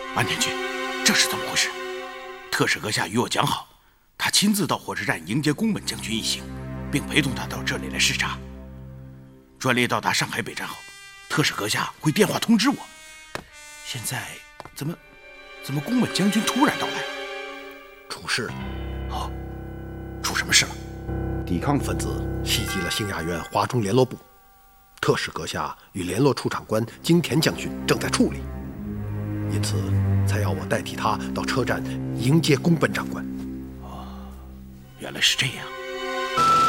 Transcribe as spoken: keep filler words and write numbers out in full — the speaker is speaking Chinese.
安田君，这是怎么回事？特使阁下与我讲好，他亲自到火车站迎接宫本将军一行，并陪同他到这里来视察。专列到达上海北站后，特使阁下会电话通知我。现在怎么怎么宫本将军突然到来？ 出事了！ 啊，出什么事了？ 抵抗分子袭击了兴亚院华中联络部，特使阁下与联络处长官金田将军正在处理，因此才要我代替他到车站迎接宫本长官。 哦，原来是这样。